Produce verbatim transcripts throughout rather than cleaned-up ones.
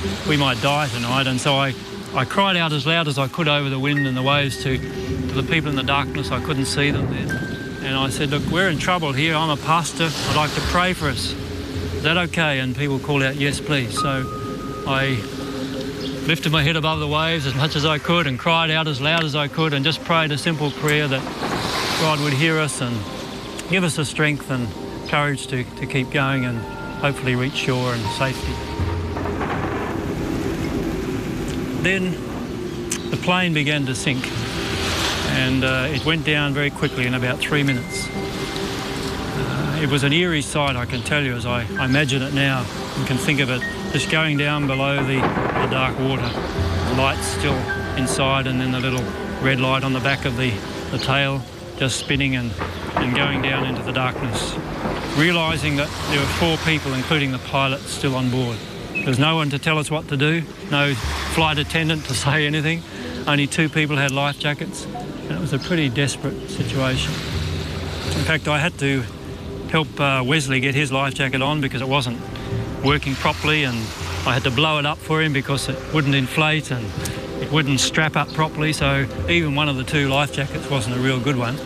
we might die tonight. And so I, I cried out as loud as I could over the wind and the waves to, to the people in the darkness. I couldn't see them then. And I said, look, we're in trouble here. I'm a pastor. I'd like to pray for us. Is that okay? And people called out, yes, please. So I lifted my head above the waves as much as I could and cried out as loud as I could and just prayed a simple prayer that God would hear us and give us the strength and courage to, to keep going and hopefully reach shore in safety. Then the plane began to sink, and uh, it went down very quickly in about three minutes. Uh, it was an eerie sight, I can tell you, as I, I imagine it now and can think of it, just going down below the, the dark water, the lights still inside, and then the little red light on the back of the, the tail just spinning and, and going down into the darkness. Realising that there were four people, including the pilot, still on board. There was no one to tell us what to do, no flight attendant to say anything. Only two people had life jackets, and it was a pretty desperate situation. In fact, I had to help uh, Wesley get his life jacket on because it wasn't working properly, and I had to blow it up for him because it wouldn't inflate and it wouldn't strap up properly, so even one of the two life jackets wasn't a real good one.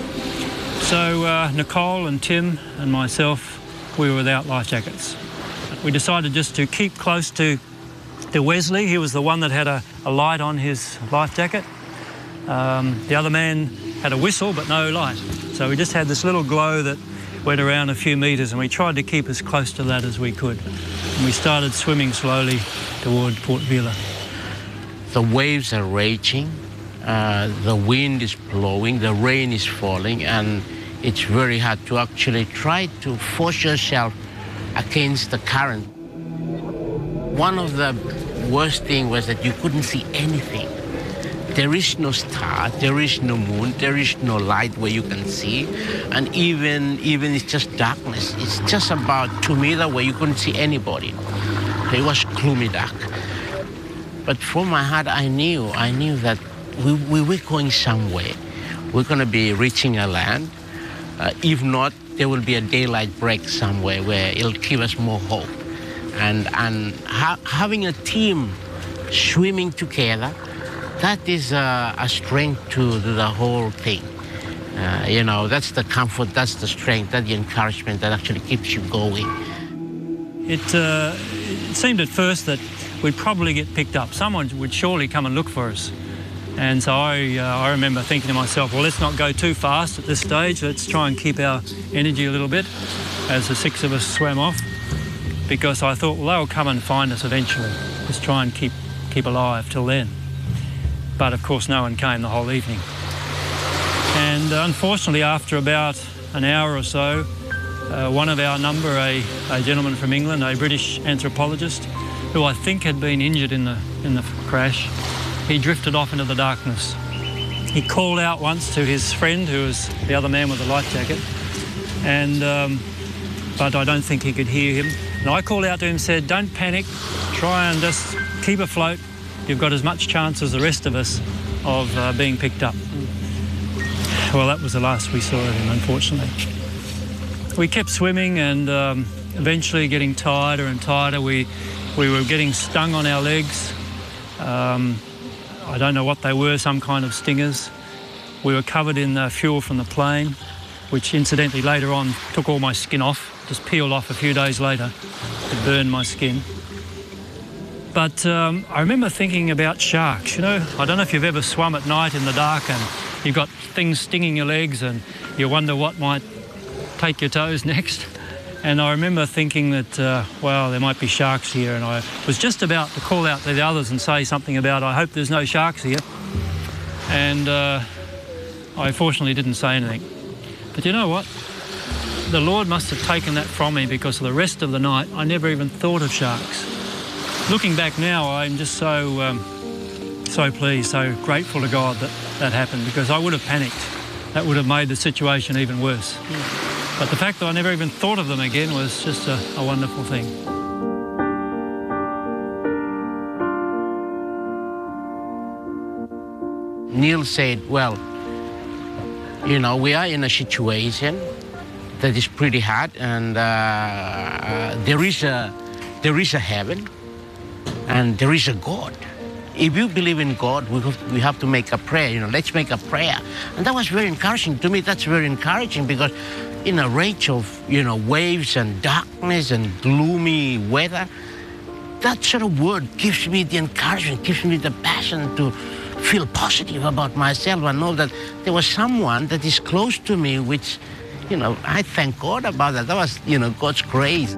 So uh, Nicole and Tim and myself, we were without life jackets. We decided just to keep close to, to Wesley. He was the one that had a, a light on his life jacket. Um, the other man had a whistle but no light. So we just had this little glow that went around a few metres, and we tried to keep as close to that as we could. And we started swimming slowly toward Port Vila. The waves are raging, uh, the wind is blowing, the rain is falling, and it's very hard to actually try to force yourself against the current. One of the worst things was that you couldn't see anything. There is no star, there is no moon, there is no light where you can see, and even, even it's just darkness. It's just about two meters where you couldn't see anybody. It was gloomy dark. But from my heart, I knew, I knew that we, we were going somewhere. We're going to be reaching a land. Uh, if not, there will be a daylight break somewhere where it'll give us more hope. And, and ha having a team swimming together, that is a, a strength to the whole thing. Uh, you know, that's the comfort, that's the strength, that's the encouragement that actually keeps you going. It, uh, it seemed at first that we'd probably get picked up. Someone would surely come and look for us. And so I, uh, I remember thinking to myself, well, let's not go too fast at this stage. Let's try and keep our energy a little bit as the six of us swam off, because I thought, well, they'll come and find us eventually. Let's try and keep, keep alive till then. But of course, no one came the whole evening. And uh, unfortunately, after about an hour or so, uh, one of our number, a, a gentleman from England, a British anthropologist, who I think had been injured in the, in the crash, he drifted off into the darkness. He called out once to his friend, who was the other man with the life jacket, and, um, but I don't think he could hear him. And I called out to him and said, don't panic, try and just keep afloat. You've got as much chance as the rest of us of uh, being picked up. Well, that was the last we saw of him, unfortunately. We kept swimming, and um, eventually getting tighter and tighter. We, we were getting stung on our legs. Um, I don't know what they were, some kind of stingers. We were covered in uh, fuel from the plane, which incidentally later on took all my skin off, just peeled off a few days later. It burned my skin. But um, I remember thinking about sharks. You know, I don't know if you've ever swum at night in the dark and you've got things stinging your legs and you wonder what might take your toes next. And I remember thinking that, uh, well, there might be sharks here, and I was just about to call out to the others and say something about, I hope there's no sharks here. And uh, I fortunately didn't say anything. But you know what? The Lord must have taken that from me, because for the rest of the night, I never even thought of sharks. Looking back now, I'm just so, um, so pleased, so grateful to God that that happened, because I would have panicked. That would have made the situation even worse. But the fact that I never even thought of them again was just a, a wonderful thing. Neil said, well, you know, we are in a situation that is pretty hard, and uh, uh, there is a there is a heaven, and there is a God. If you believe in God, we have, we have to make a prayer, you know, let's make a prayer. And that was very encouraging to me. That's very encouraging because in a range of, you know, waves and darkness and gloomy weather, that sort of word gives me the encouragement, gives me the passion to feel positive about myself and know that there was someone that is close to me, which, you know, I thank God about that. That was, you know, God's grace.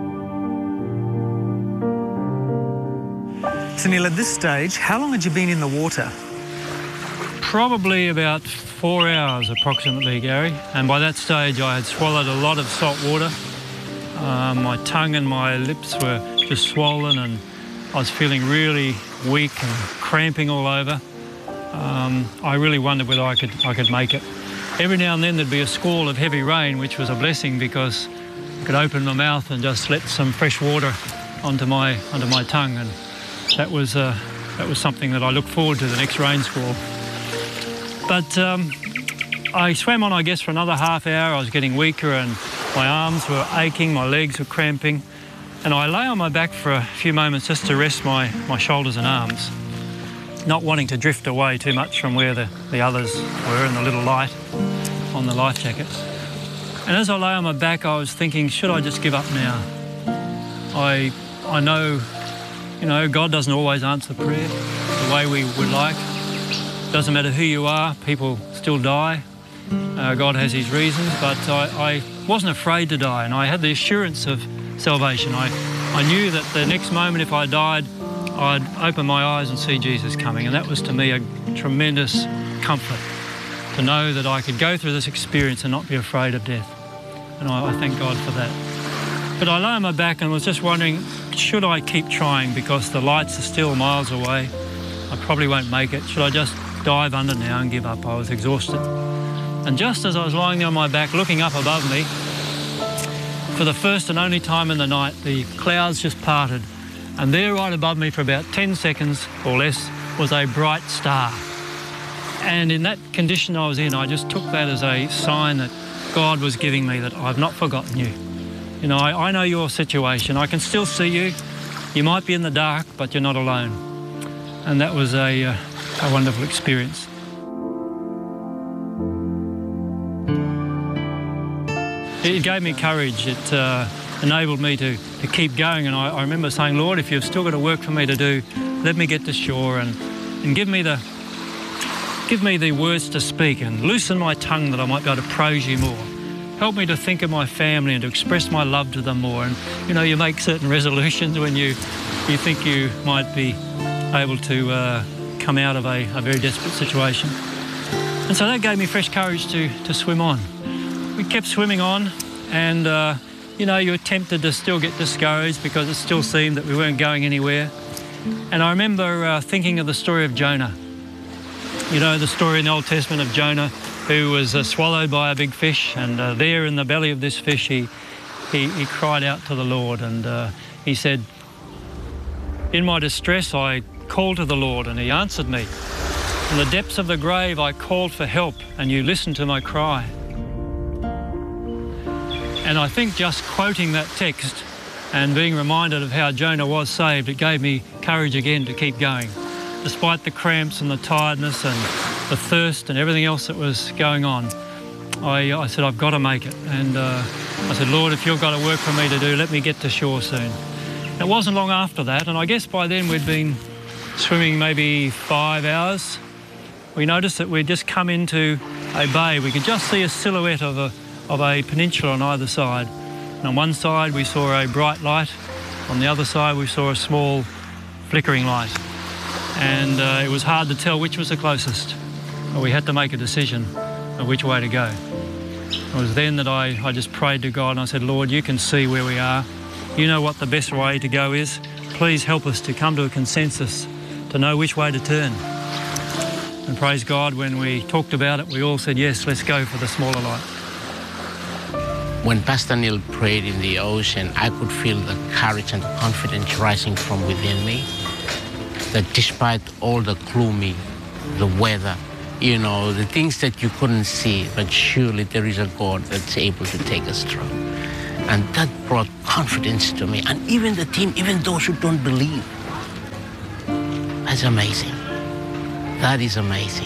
So Neil, at this stage, how long had you been in the water? Probably about four hours approximately, Gary. And by that stage I had swallowed a lot of salt water. Um, my tongue and my lips were just swollen and I was feeling really weak and cramping all over. Um, I really wondered whether I could, I could make it. Every now and then there'd be a squall of heavy rain, which was a blessing because I could open my mouth and just let some fresh water onto my, onto my tongue. And that was, uh, that was something that I looked forward to, the next rain squall. But um, I swam on, I guess, for another half hour. I was getting weaker and my arms were aching, my legs were cramping. And I lay on my back for a few moments just to rest my, my shoulders and arms, not wanting to drift away too much from where the, the others were in the little light on the life jacket. And as I lay on my back, I was thinking, should I just give up now? I, I know, you know, God doesn't always answer prayer the way we would like. Doesn't matter who you are, people still die. Uh, God has his reasons, but I, I wasn't afraid to die, and I had the assurance of salvation. I, I knew that the next moment if I died, I'd open my eyes and see Jesus coming, and that was to me a tremendous comfort to know that I could go through this experience and not be afraid of death. And I, I thank God for that. But I lay on my back and was just wondering, should I keep trying because the lights are still miles away? I probably won't make it. Should I just dive under now and give up? I was exhausted. And just as I was lying there on my back, looking up above me, for the first and only time in the night, the clouds just parted. And there right above me for about ten seconds or less was a bright star. And in that condition I was in, I just took that as a sign that God was giving me that I've not forgotten you. You know, I, I know your situation. I can still see you. You might be in the dark, but you're not alone. And that was a, uh, a wonderful experience. It gave me courage. It uh, enabled me to, to keep going. And I, I remember saying, Lord, if you've still got a work for me to do, let me get to shore and, and give me the give me the words to speak and loosen my tongue that I might be able to praise you more. Help me to think of my family and to express my love to them more. And, you know, you make certain resolutions when you, you think you might be able to uh, come out of a, a very desperate situation. And so that gave me fresh courage to, to swim on. We kept swimming on and, uh, you know, you were tempted to still get discouraged because it still seemed that we weren't going anywhere. And I remember uh, thinking of the story of Jonah. You know, the story in the Old Testament of Jonah who was uh, swallowed by a big fish, and uh, there in the belly of this fish he, he, he cried out to the Lord, and uh, he said, in my distress I called to the Lord and he answered me. In the depths of the grave I called for help and you listened to my cry. And I think just quoting that text and being reminded of how Jonah was saved, it gave me courage again to keep going. Despite the cramps and the tiredness and the thirst and everything else that was going on, I, I said, I've got to make it. And uh, I said, Lord, if you've got a work for me to do, let me get to shore soon. It wasn't long after that, and I guess by then we'd been swimming maybe five hours. We noticed that we'd just come into a bay. We could just see a silhouette of a, of a peninsula on either side. And on one side we saw a bright light. On the other side we saw a small flickering light. And uh, it was hard to tell which was the closest. But we had to make a decision of which way to go. It was then that I, I just prayed to God and I said, Lord, you can see where we are. You know what the best way to go is. Please help us to come to a consensus, to know which way to turn. And praise God, when we talked about it, we all said, yes, let's go for the smaller light. When Pastor Neil prayed in the ocean, I could feel the courage and the confidence rising from within me. That despite all the gloomy, the weather, you know, the things that you couldn't see, but surely there is a God that's able to take us through. And that brought confidence to me. And even the team, even those who don't believe, That's amazing. That is amazing.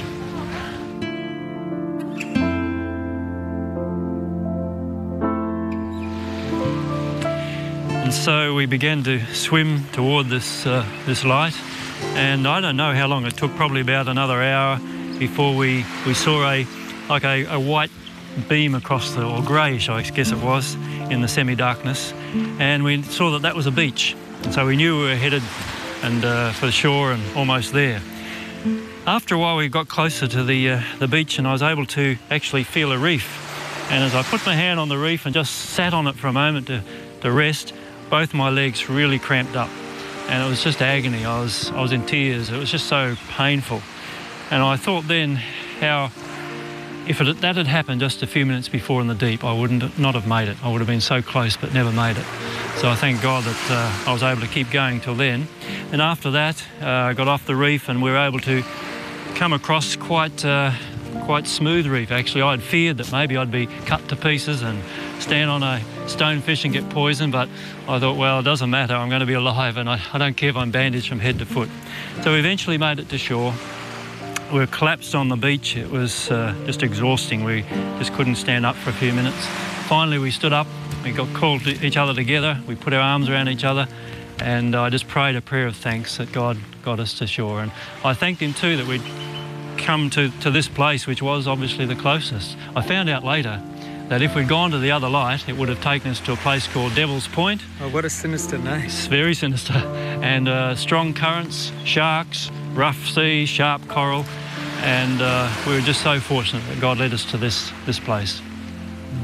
And so we began to swim toward this uh, this light, and I don't know how long it took, probably about another hour before we, we saw a like a, a white beam across the, or greyish I guess it was, in the semi-darkness, and we saw that that was a beach. And so we knew we were headed and uh, for the shore and almost there. After a while we got closer to the, uh, the beach, and I was able to actually feel a reef. And as I put my hand on the reef and just sat on it for a moment to, to rest, both my legs really cramped up, and it was just agony. I was, I was in tears. It was just so painful. And I thought then how, if it, that had happened just a few minutes before in the deep, I wouldn't not have made it. I would have been so close but never made it. So I thank God that uh, I was able to keep going till then. And after that, uh, I got off the reef and we were able to come across quite uh, quite smooth reef. Actually, I'd feared that maybe I'd be cut to pieces and stand on a stonefish and get poisoned, but I thought, well, it doesn't matter, I'm going to be alive, and I, I don't care if I'm bandaged from head to foot. So we eventually made it to shore. We were collapsed on the beach. It was uh, just exhausting. We just couldn't stand up for a few minutes. Finally, we stood up, we got called to each other together, we put our arms around each other, and I just prayed a prayer of thanks that God got us to shore. And I thanked him too that we'd come to, to this place, which was obviously the closest. I found out later that if we'd gone to the other light, it would have taken us to a place called Devil's Point. Oh, what a sinister name. It's very sinister. And uh, strong currents, sharks, rough sea, sharp coral, and uh, we were just so fortunate that God led us to this, this place.